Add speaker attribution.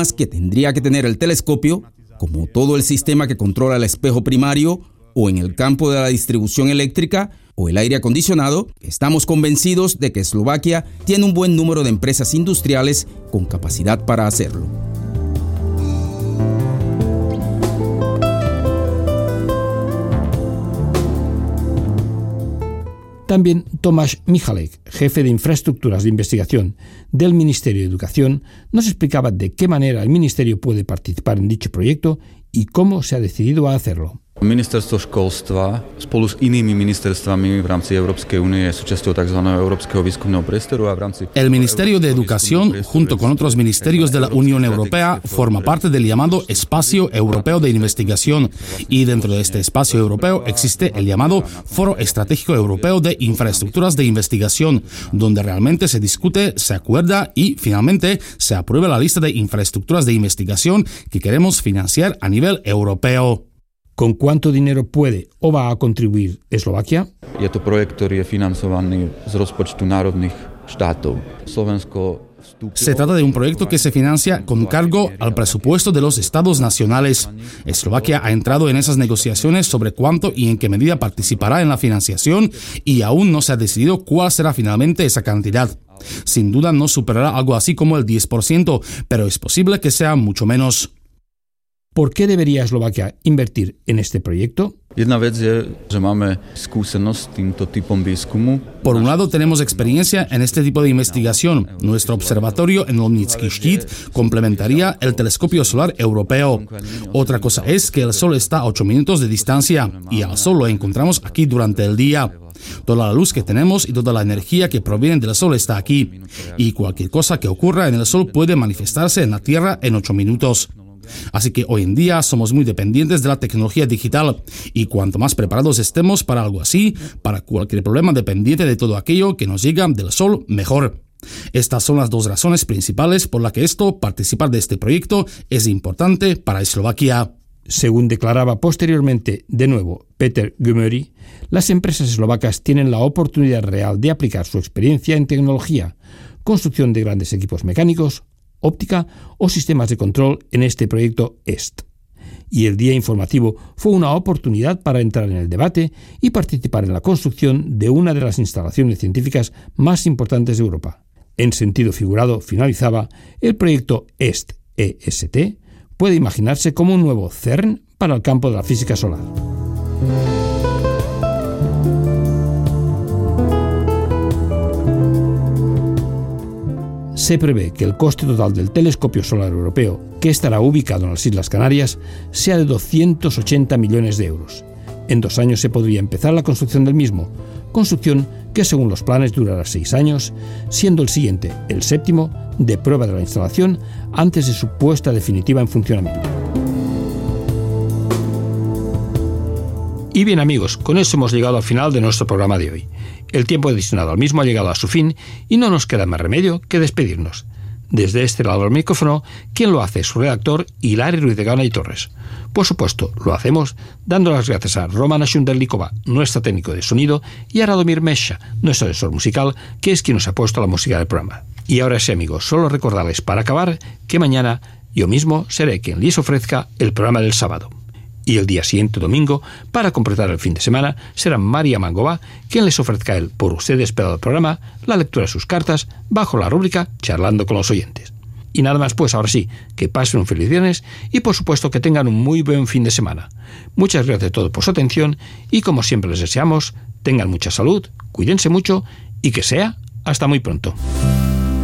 Speaker 1: sistemas que tendría que tener el telescopio, como todo el sistema que controla el espejo primario, o en el campo de la distribución eléctrica o el aire acondicionado, estamos convencidos de que Eslovaquia tiene un buen número de empresas industriales con capacidad para hacerlo.
Speaker 2: También Tomáš Michalek, jefe de infraestructuras de investigación del Ministerio de Educación, nos explicaba de qué manera el Ministerio puede participar en dicho proyecto y cómo se ha decidido a hacerlo.
Speaker 3: Ministerstvo školstva spolu s inými ministerstvami v rámci Európskej únie je súčasťou tzv. Európskeho výskumného priestoru a v rámci...
Speaker 4: El Ministerio de Educación, junto con otros ministerios de la Unión Europea, forma parte del llamado Espacio Europeo de Investigación, y dentro de este espacio europeo existe el llamado Foro Estratégico Europeo de Infraestructuras de Investigación, donde realmente se discute, se acuerda y finalmente se aprueba la lista de infraestructuras de investigación que queremos financiar a nivel europeo.
Speaker 2: ¿Con cuánto dinero puede o va a contribuir Eslovaquia?
Speaker 3: Je to projekt, ktorý je financovaný z rozpočtu národných štátov. Slovensko...
Speaker 4: Se trata de un proyecto que se financia con cargo al presupuesto de los estados nacionales. Eslovaquia ha entrado en esas negociaciones sobre cuánto y en qué medida participará en la financiación y aún no se ha decidido cuál será finalmente esa cantidad. Sin duda no superará algo así como el 10%, pero es posible que sea mucho menos.
Speaker 2: ¿Por qué debería Eslovaquia invertir en este proyecto?
Speaker 3: Jedna vec je, že máme skúsenosť s týmto typom výskumu.
Speaker 4: Por un lado, tenemos experiencia en este tipo de investigación. Nuestro observatorio en Lomnický štít complementaría el telescopio solar europeo. Otra cosa es que el Sol está a 8 minutos de distancia y al Sol lo encontramos aquí durante el día. Toda la luz que tenemos y toda la energía que proviene del Sol está aquí. Y cualquier cosa que ocurra en el Sol puede manifestarse en la Tierra en 8 minutos. Así que hoy en día somos muy dependientes de la tecnología digital y cuanto más preparados estemos para algo así, para cualquier problema dependiente de todo aquello que nos llega del Sol, mejor. Estas son las dos razones principales por las que participar de este proyecto es importante para Eslovaquia.
Speaker 2: Según declaraba posteriormente, de nuevo, Peter Gömöri, las empresas eslovacas tienen la oportunidad real de aplicar su experiencia en tecnología, construcción de grandes equipos mecánicos, óptica o sistemas de control en este proyecto EST. Y el día informativo fue una oportunidad para entrar en el debate y participar en la construcción de una de las instalaciones científicas más importantes de Europa. En sentido figurado, finalizaba, el proyecto EST puede imaginarse como un nuevo CERN para el campo de la física solar. Se prevé que el coste total del telescopio solar europeo, que estará ubicado en las Islas Canarias, sea de 280 millones de euros. En 2 años se podría empezar la construcción del mismo, construcción que según los planes durará 6 años, siendo el siguiente, el 7º, de prueba de la instalación antes de su puesta definitiva en funcionamiento. Y bien amigos, con eso hemos llegado al final de nuestro programa de hoy. El tiempo destinado al mismo ha llegado a su fin y no nos queda más remedio que despedirnos. Desde este lado del micrófono, quien lo hace es su redactor Hilari Ruiz de Gaona y Torres. Por supuesto, lo hacemos dando las gracias a Romana Shunderlikova, nuestra técnico de sonido, y a Radomir Mesha, nuestro asesor musical, que es quien nos ha puesto la música del programa. Y ahora sí amigos, solo recordarles para acabar que mañana yo mismo seré quien les ofrezca el programa del sábado. Y el día siguiente, domingo, para completar el fin de semana, será María Mangova quien les ofrezca el por ustedes esperado programa, la lectura de sus cartas, bajo la rúbrica Charlando con los oyentes. Y nada más pues, ahora sí, que pasen un feliz viernes y por supuesto que tengan un muy buen fin de semana. Muchas gracias a todos por su atención y como siempre les deseamos, tengan mucha salud, cuídense mucho y que sea hasta muy pronto.